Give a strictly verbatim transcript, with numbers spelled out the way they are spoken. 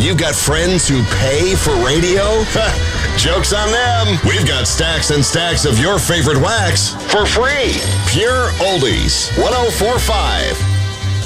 You got friends who pay for radio? Joke's on them. We've got stacks and stacks of your favorite wax for free. Pure Oldies. one oh four point five